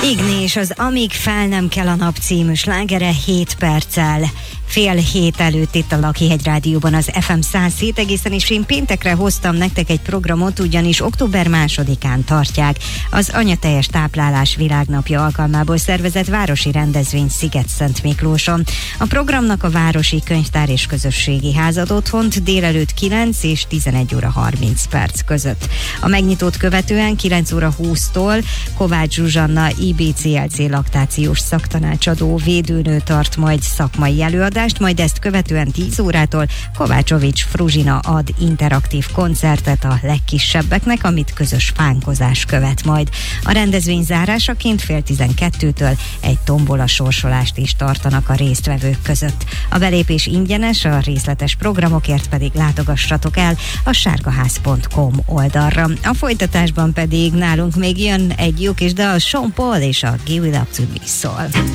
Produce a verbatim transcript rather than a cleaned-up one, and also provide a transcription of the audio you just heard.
Ignis, az Amíg fel nem kell a nap című slágere hét perccel. Fél hét előtt itt a Lakihegy Rádióban az ef em száz hét egészen, és én péntekre hoztam nektek egy programot, ugyanis október másodikán tartják az Anyateljes Táplálás Világnapja alkalmából szervezett városi rendezvény Sziget-Szent Miklóson. A programnak a Városi Könyvtár és Közösségi Ház ad otthont délelőtt kilenc és tizenegy óra harminc perc között. A megnyitót követően kilenc óra húsztól Kovács Zsuzsanna i bé cé el cé laktációs szaktanácsadó védőnő tart majd szakmai előadást, majd ezt követően tíz órától Kovácsovics Fruzsina ad interaktív koncertet a legkisebbeknek, amit közös fánkozás követ majd. A rendezvény zárásaként fél tizenkettőtől egy tombola sorsolást is tartanak a résztvevők között. A belépés ingyenes, a részletes programokért pedig látogassatok el a sárgaház pont com oldalra. A folytatásban pedig nálunk még jön egy jó kis dal, Sean Paul és a Give It Up To Me szól.